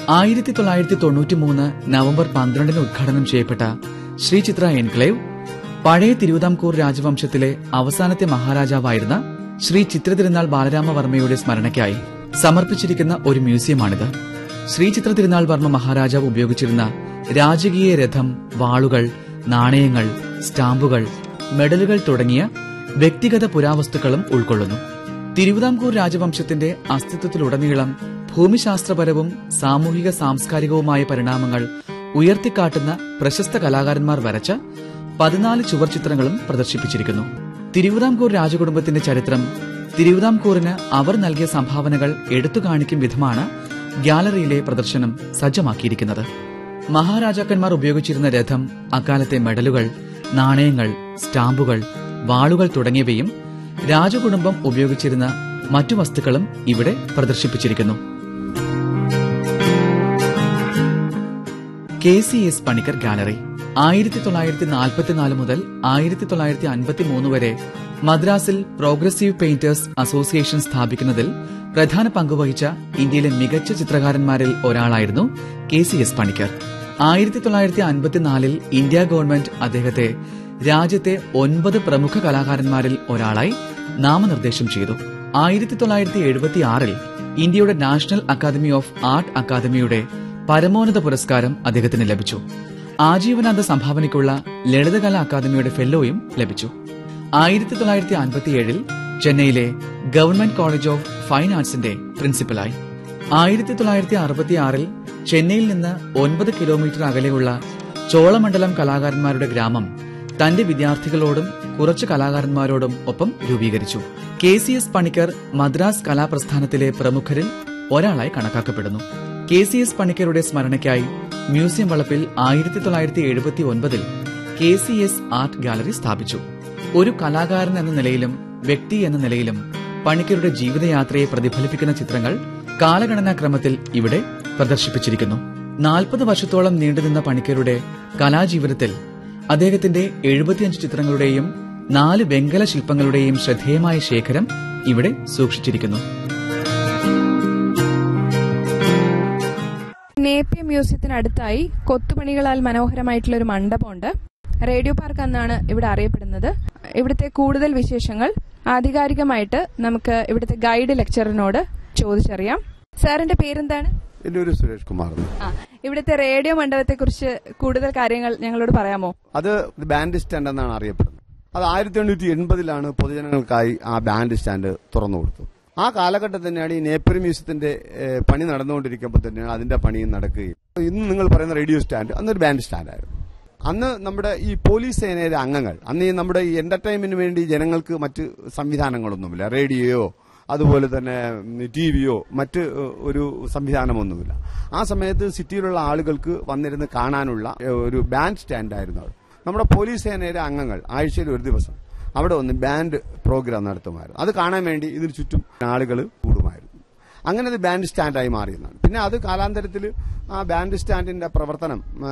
1993 November 12 ഉദ്ഘാടനം ചെയ്യപ്പെട്ട ശ്രീ ചിത്ര enclave പഴയ തിരുവിതാംകൂർ രാജവംശത്തിലെ അവസാനത്തെ മഹാരാജാവായിരുന്ന ശ്രീ ചിത്ര തിരുനാൾ ബാലരാമവർമ്മയുടെ സ്മരണയ്ക്കായി സമർപ്പിച്ചിരിക്കുന്ന ഒരു മ്യൂസിയമാണിത്. ശ്രീ ചിത്ര തിരുനാൾ വർമ്മ മഹാരാജാവ് ഉപയോഗിച്ചിരുന്ന രാജകീയ രഥം, വാളുകൾ, നാണയങ്ങൾ, സ്റ്റാമ്പുകൾ, മെഡലുകൾ തുടങ്ങിയ വ്യക്തിഗത പുരാവസ്തുക്കളും ഉൾക്കൊള്ളുന്നു. തിരുവിതാംകൂർ രാജവംശത്തിന്റെ അസ്തിത്വത്തിലുടനീളം ഭൂമിശാസ്ത്രപരവും സാമൂഹിക സാംസ്കാരികവുമായ പരിണാമങ്ങൾ ഉയർത്തിക്കാട്ടുന്ന പ്രശസ്ത കലാകാരന്മാർ വരച്ച 14 ചുവർചിത്രങ്ങളും പ്രദർശിപ്പിച്ചിരിക്കുന്നു. തിരുവിതാംകൂർ രാജകുടുംബത്തിന്റെ ചരിത്രം, തിരുവിതാംകൂറിന് അവർ നൽകിയ സംഭാവനകൾ എടുത്തുകാണിക്കും വിധമാണ് ഗ്യാലറിയിലെ പ്രദർശനം സജ്ജമാക്കിയിരിക്കുന്നത്. മഹാരാജാക്കന്മാർ ഉപയോഗിച്ചിരുന്ന രഥം, അക്കാലത്തെ മെഡലുകൾ, നാണയങ്ങൾ, സ്റ്റാമ്പുകൾ, വാളുകൾ തുടങ്ങിയവയും രാജകുടുംബം ഉപയോഗിച്ചിരുന്ന മറ്റു വസ്തുക്കളും ഇവിടെ പ്രദർശിപ്പിച്ചിരിക്കുന്നു. KCS പണിക്കർ ഗാലറി 1944 മുതൽ 1953 വരെ മദ്രാസിൽ പ്രോഗ്രസീവ് പെയിന്റേഴ്സ് അസോസിയേഷൻ സ്ഥാപിക്കുന്നതിൽ പ്രധാന പങ്കുവഹിച്ച ഇന്ത്യയിലെ മികച്ച ചിത്രകാരന്മാരിൽ ഒരാളായിരുന്നു KCS പണിക്കർ. 1954 ഇന്ത്യ ഗവൺമെന്റ് അദ്ദേഹത്തെ രാജ്യത്തെ 9 പ്രമുഖ കലാകാരന്മാരിൽ ഒരാളായി നാമനിർദ്ദേശം ചെയ്തു. 1976 ഇന്ത്യയുടെ നാഷണൽ അക്കാദമി ഓഫ് ആർട്ട് അക്കാദമിയുടെ പരമോന്നത പുരസ്കാരം അദ്ദേഹത്തിന് ലഭിച്ചു. ആജീവനാന്ത സംഭാവനയ്ക്കുള്ള ലളിതകലാ അക്കാദമിയുടെ ഫെല്ലോയും ലഭിച്ചു. 1957 ചെന്നൈയിലെ ഗവൺമെന്റ് കോളേജ് ഓഫ് ഫൈൻ ആർട്സിന്റെ പ്രിൻസിപ്പലായി. 1966 ചെന്നൈയിൽ നിന്ന് 9 കിലോമീറ്റർ അകലെയുള്ള ചോളമണ്ഡലം കലാകാരന്മാരുടെ ഗ്രാമം തന്റെ വിദ്യാർത്ഥികളോടും കുറച്ച് കലാകാരന്മാരോടും ഒപ്പം രൂപീകരിച്ചു. KCS പണിക്കർ മദ്രാസ് കലാപ്രസ്ഥാനത്തിലെ പ്രമുഖരിൽ ഒരാളായി കണക്കാക്കപ്പെടുന്നു. KCS പണിക്കരുടെ സ്മരണയ്ക്കായി മ്യൂസിയം വളപ്പിൽ 1979 KCS ആർട്ട് ഗാലറി സ്ഥാപിച്ചു. ഒരു കലാകാരൻ എന്ന നിലയിലും വ്യക്തി എന്ന നിലയിലും പണിക്കരുടെ ജീവിതയാത്രയെ പ്രതിഫലിപ്പിക്കുന്ന ചിത്രങ്ങൾ കാലഗണനാക്രമത്തിൽ ഇവിടെ പ്രദർശിപ്പിച്ചിരിക്കുന്നു. 40 വർഷത്തോളം നീണ്ടുനിന്ന പണിക്കരുടെ കലാജീവിതത്തിൽ അദ്ദേഹത്തിന്റെ 75 ചിത്രങ്ങളുടെയും 4 വെങ്കല ശില്പങ്ങളുടെയും ശ്രദ്ധേയമായ ശേഖരം ഇവിടെ സൂക്ഷിച്ചിരിക്കുന്നു. നേപ്പിയർ മ്യൂസിയത്തിനടുത്തായി കൊത്തുപണികളാൽ മനോഹരമായിട്ടുള്ള ഒരു മണ്ഡപമുണ്ട്. റേഡിയോ പാർക്ക് എന്നാണ് ഇവിടെ അറിയപ്പെടുന്നത്. ഇവിടുത്തെ കൂടുതൽ വിശേഷങ്ങൾ ആധികാരികമായിട്ട് നമുക്ക് ഇവിടുത്തെ ഗൈഡ് ലെക്ചറിനോട് ചോദിച്ചറിയാം. സാറിന്റെ പേരെന്താണ്? എന്റെ പേര് സുരേഷ് കുമാർ. ഇവിടുത്തെ റേഡിയോ മണ്ഡപത്തെ കുറിച്ച് കൂടുതൽ കാര്യങ്ങൾ ഞങ്ങളോട് പറയാമോ? അത് ബാൻഡ് സ്റ്റാൻഡ് എന്നാണ് അറിയപ്പെടുന്നത്. അത് 1880 പൊതുജനങ്ങൾക്കായി ആ ബാൻഡ് സ്റ്റാൻഡ് തുറന്നു കൊടുത്തു. ആ കാലഘട്ടം തന്നെയാണ് ഈ നേപ്പിയർ മ്യൂസിയത്തിന്റെ പണി നടന്നുകൊണ്ടിരിക്കുമ്പോൾ തന്നെയാണ് അതിന്റെ പണിയും നടക്കുകയും. ഇന്ന് നിങ്ങൾ പറയുന്ന റേഡിയോ സ്റ്റാൻഡ് അന്നൊരു ബാൻഡ് സ്റ്റാൻഡായിരുന്നു. അന്ന് നമ്മുടെ ഈ പോലീസ് സേനയിലെ അംഗങ്ങൾ, അന്ന് ഈ നമ്മുടെ ഈ എന്റർടൈൻമെന്റിന് വേണ്ടി ജനങ്ങൾക്ക് മറ്റ് സംവിധാനങ്ങളൊന്നുമില്ല, റേഡിയോയോ അതുപോലെ തന്നെ ടിവിയോ മറ്റ് ഒരു സംവിധാനമൊന്നുമില്ല. ആ സമയത്ത് സിറ്റിയിലുള്ള ആളുകൾക്ക് വന്നിരുന്ന് കാണാനുള്ള ഒരു ബാൻഡ് സ്റ്റാൻഡായിരുന്നു അത്. നമ്മുടെ പോലീസ് സേനയിലെ അംഗങ്ങൾ ആഴ്ചയിൽ ഒരു ദിവസം അവിടെ ഒന്ന് ബാൻഡ് പ്രോഗ്രാം നടത്തുമായിരുന്നു. അത് കാണാൻ വേണ്ടി ഇതിന് ചുറ്റും ആളുകൾ കൂടുമായിരുന്നു. അങ്ങനെ അത് ബാൻഡ് സ്റ്റാൻഡായി മാറിയെന്നാണ്. പിന്നെ അത് കാലാന്തരത്തിൽ ആ ബാൻഡ് സ്റ്റാൻഡിന്റെ പ്രവർത്തനം